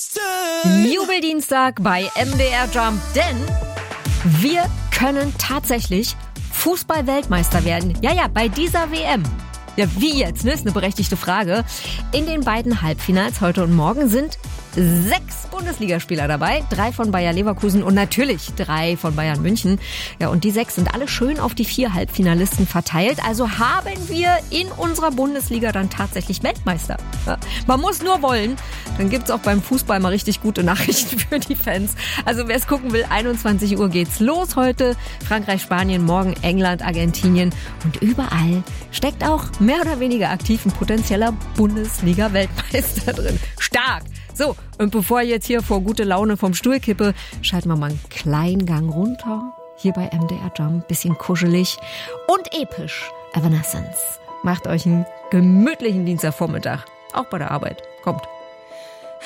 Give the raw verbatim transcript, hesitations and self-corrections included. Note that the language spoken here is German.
Jubeldienstag bei M D R Jump, denn wir können tatsächlich Fußball-Weltmeister werden. Ja, ja, bei dieser W M. Ja, wie jetzt, ne? Ist eine berechtigte Frage. In den beiden Halbfinals heute und morgen sind sechs Bundesligaspieler dabei. Drei von Bayer Leverkusen und natürlich drei von Bayern München. Ja, und die sechs sind alle schön auf die vier Halbfinalisten verteilt. Also haben wir in unserer Bundesliga dann tatsächlich Weltmeister. Ja, man muss nur wollen. Dann gibt's auch beim Fußball mal richtig gute Nachrichten für die Fans. Also wer es gucken will, einundzwanzig Uhr geht's los heute. Frankreich, Spanien, morgen England, Argentinien. Und überall steckt auch mehr oder weniger aktiv ein potenzieller Bundesliga-Weltmeister drin. Stark! So, und bevor ich jetzt hier vor gute Laune vom Stuhl kippe, schalten wir mal einen kleinen Gang runter. Hier bei M D R Jump, bisschen kuschelig und episch. Evanescence. Macht euch einen gemütlichen Dienstagvormittag. Auch bei der Arbeit. Kommt.